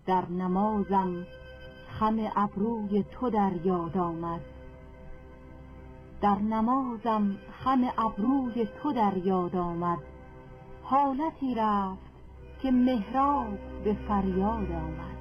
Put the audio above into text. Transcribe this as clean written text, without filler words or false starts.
در نمازم خم ابروی تو در یاد آمد. در نمازم خم ابروی تو در یاد آمد. حالتی رفت که محراب به فریاد آمد.